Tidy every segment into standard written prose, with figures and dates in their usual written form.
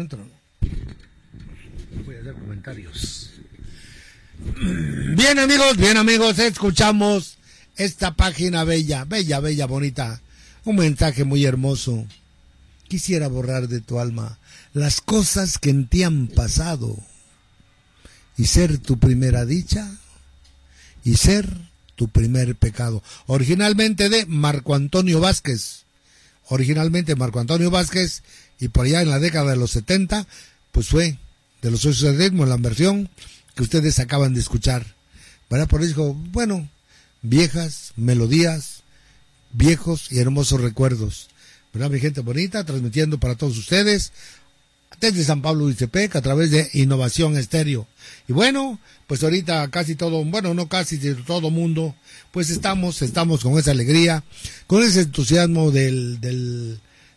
entro, ¿no? Voy a hacer comentarios. Bien amigos, escuchamos esta página bella, bonita. Un mensaje muy hermoso. Quisiera borrar de tu alma las cosas que en ti han pasado y ser tu primera dicha y ser tu primer pecado. Originalmente de Marco Antonio Vázquez. Y por allá en la década de los 70, pues fue de los socios de ritmo, la versión que ustedes acaban de escuchar. ¿Verdad? Por eso dijo, bueno, viejas melodías, viejos y hermosos recuerdos. ¿Verdad, mi gente bonita? Transmitiendo para todos ustedes desde San Pablo Huitepec a través de Innovación Estéreo. Y bueno, pues ahorita casi todo, bueno, no casi, sino todo mundo, pues estamos con esa alegría, con ese entusiasmo del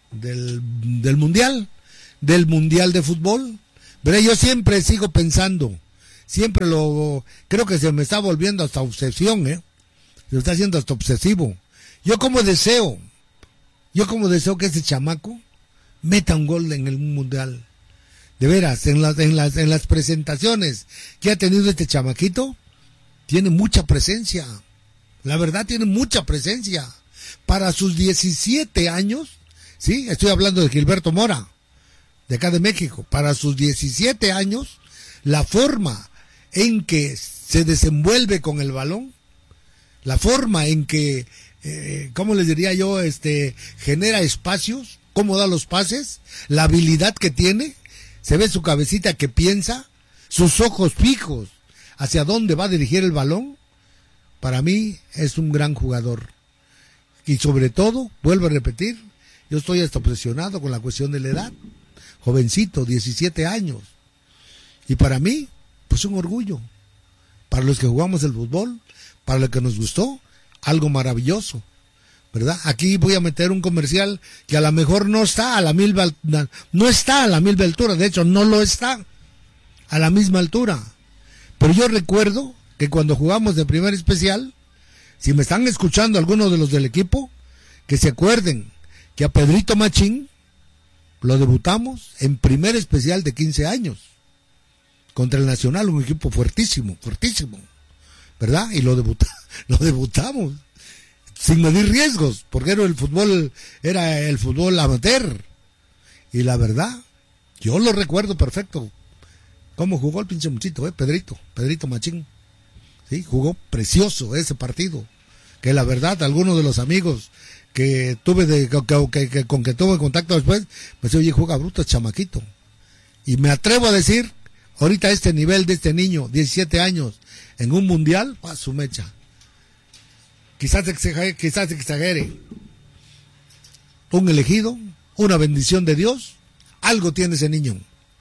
mundial de fútbol. Pero yo siempre sigo pensando, creo que se me está volviendo hasta obsesión, se está haciendo hasta obsesivo. Yo como deseo que ese chamaco meta un gol en el mundial. De veras, en las presentaciones que ha tenido este chamaquito, tiene mucha presencia. La verdad, tiene mucha presencia. Para sus 17 años, sí, estoy hablando de Gilberto Mora, de acá de México. Para sus 17 años, la forma en que se desenvuelve con el balón, la forma en que, ¿cómo les diría yo? Genera espacios, cómo da los pases, la habilidad que tiene. Se ve su cabecita que piensa, sus ojos fijos hacia dónde va a dirigir el balón. Para mí es un gran jugador. Y sobre todo, vuelvo a repetir, yo estoy hasta obsesionado con la cuestión de la edad. Jovencito, 17 años. Y para mí, pues un orgullo. Para los que jugamos el fútbol, para los que nos gustó, algo maravilloso. ¿Verdad? Aquí voy a meter un comercial que a lo mejor no está a la misma altura, de hecho no lo está a la misma altura. Pero yo recuerdo que cuando jugamos de primer especial, si me están escuchando algunos de los del equipo, que se acuerden que a Pedrito Machín lo debutamos en primer especial de 15 años, contra el Nacional, un equipo fuertísimo, ¿verdad? Y lo debutamos. Sin medir riesgos, porque era el fútbol amateur. Y la verdad, yo lo recuerdo perfecto. Cómo jugó el pinche muchito, Pedrito Machín. Sí, jugó precioso ese partido. Que la verdad, algunos de los amigos que tuve con que tuve contacto después, me decía, oye, juega bruto, chamaquito. Y me atrevo a decir, ahorita este nivel de este niño, 17 años, en un mundial, pa' su mecha. Quizás exagere. Un elegido, una bendición de Dios, algo tiene ese niño.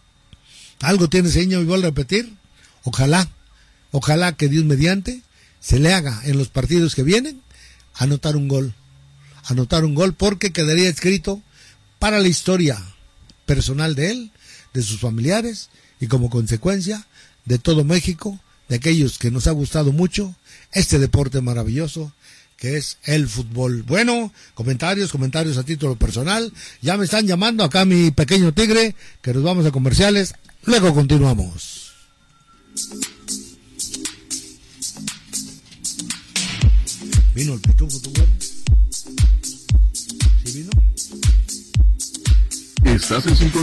Y vuelvo a repetir, ojalá que Dios mediante se le haga en los partidos que vienen anotar un gol, porque quedaría escrito para la historia personal de él, de sus familiares y como consecuencia de todo México, de aquellos que nos ha gustado mucho este deporte maravilloso que es el fútbol. Bueno, comentarios a título personal. Ya me están llamando acá mi pequeño tigre, que nos vamos a comerciales. Luego continuamos. ¿Vino el pitufo, tu güey? ¿Sí vino? Estás en sintonía